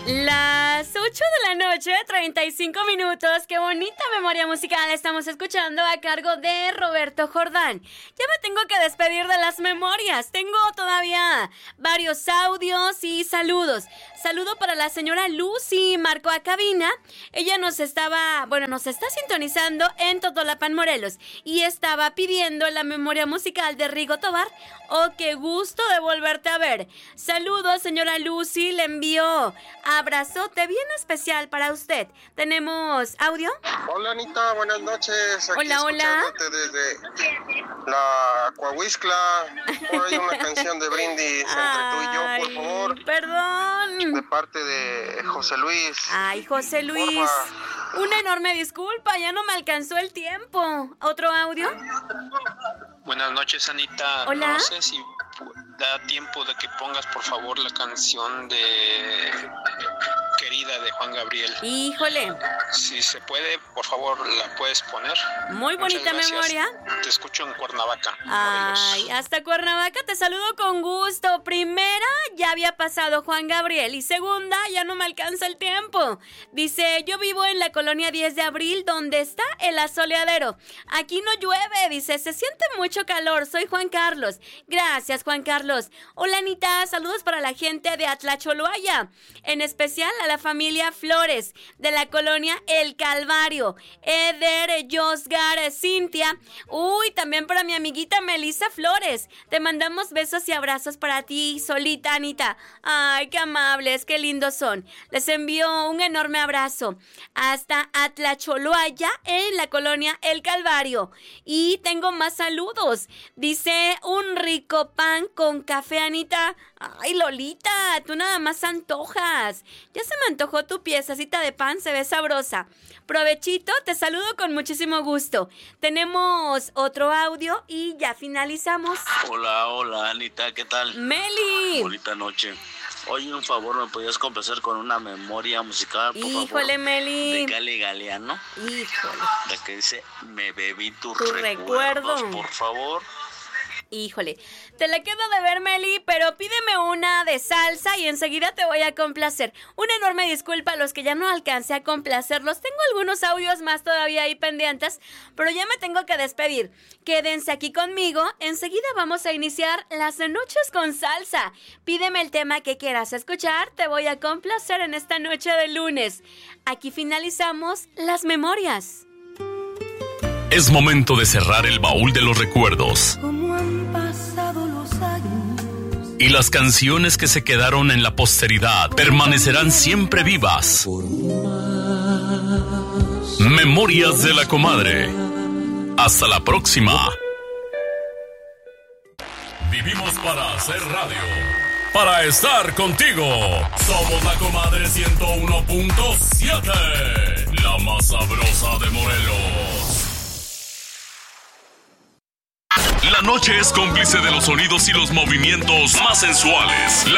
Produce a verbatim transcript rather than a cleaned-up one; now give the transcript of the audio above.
Las ocho de la noche, treinta y cinco minutos. Qué bonita memoria musical estamos escuchando a cargo de Roberto Jordán. Ya me tengo que despedir de las memorias. Tengo todavía varios audios y saludos. Saludo para la señora Lucy, marcó a cabina. Ella nos estaba, bueno, nos está sintonizando en Totolapan, Morelos, y estaba pidiendo la memoria musical de Rigo Tobar. Oh, qué gusto de volverte a ver. Saludos, señora Lucy, le envío abrazote bien especial para usted. ¿Tenemos audio? Hola, Anita, buenas noches. Aquí hola, hola. Desde la Coahuiscla. Por ahí una canción de brindis entre Ay, tú y yo, por favor. Perdón. De parte de José Luis. Ay, José Luis. Porfa. Una enorme disculpa, ya no me alcanzó el tiempo. ¿Otro audio? Buenas noches, Anita. Hola. No sé si da tiempo de que pongas, por favor, la canción de Querida de Juan Gabriel. Híjole. Si se puede, por favor, la puedes poner. Muy bonita memoria. Te escucho en Cuernavaca. Ay, Morelos. hasta Cuernavaca te saludo con gusto. Primera, ya había pasado Juan Gabriel. Y segunda, ya no me alcanza el tiempo. Dice, yo vivo en la colonia diez de abril, donde está el asoleadero. Aquí no llueve, dice, se siente mucho calor. Soy Juan Carlos. Gracias, Juan Carlos. Hola, Anita, saludos para la gente de Atlacholoaya. En especial a la familia Flores, de la colonia El Calvario. Eder, Josgar, Cintia. Uy, también para mi amiguita Melissa Flores. Te mandamos besos y abrazos para ti, solita, Anita. Ay, qué amables, qué lindos son. Les envío un enorme abrazo hasta Atlacholoaya, en la colonia El Calvario. Y tengo más saludos. Dice, un rico pan con café, Anita. Ay, Lolita, tú nada más antojas. Ya se me antojó tu piececita de pan, se ve sabrosa. Provechito, te saludo con muchísimo gusto. Tenemos otro audio y ya finalizamos. Hola, hola, Anita, ¿qué tal? Meli. Bonita noche. Oye, un favor, ¿me podías complacer con una memoria musical, por Híjole, favor? Meli. De Gali Galeano. Híjole. La que dice, me bebí tus Tu recuerdos, recuerdo. por favor. Híjole, te la quedo de ver, Meli, pero pídeme una de salsa y enseguida te voy a complacer. Una enorme disculpa a los que ya no alcancé a complacerlos. Tengo algunos audios más todavía ahí pendientes, pero ya me tengo que despedir. Quédense aquí conmigo, enseguida vamos a iniciar las noches con salsa. Pídeme el tema que quieras escuchar, te voy a complacer en esta noche de lunes. Aquí finalizamos las memorias. Es momento de cerrar el baúl de los recuerdos. Como han pasado los años. Y las canciones que se quedaron en la posteridad permanecerán siempre vivas. Memorias de la Comadre. Hasta la próxima. Vivimos para hacer radio. Para estar contigo. Somos la Comadre ciento uno punto siete. La más sabrosa de Morelos. La noche es cómplice de los sonidos y los movimientos más sensuales.